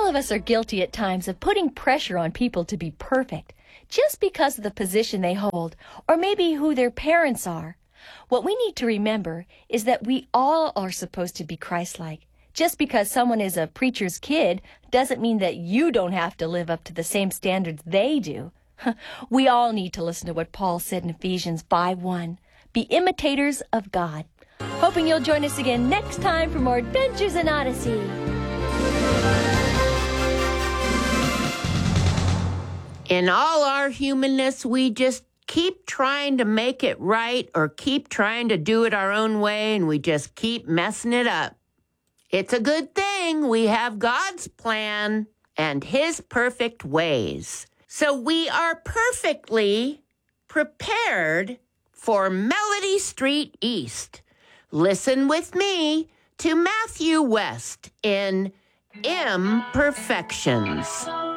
of us are guilty at times of putting pressure on people to be perfect just because of the position they hold or maybe who their parents are. What we need to remember is that we all are supposed to be Christ-like. Just because someone is a preacher's kid doesn't mean that you don't have to live up to the same standards they do. We all need to listen to what Paul said in Ephesians 5:1. Be imitators of God. Hoping you'll join us again next time for more Adventures in Odyssey. In all our humanness, we just keep trying to make it right or keep trying to do it our own way, and we just keep messing it up. It's a good thing we have God's plan and His perfect ways. So we are perfectly prepared for Melody Street East. Listen with me to Matthew West in Imperfections.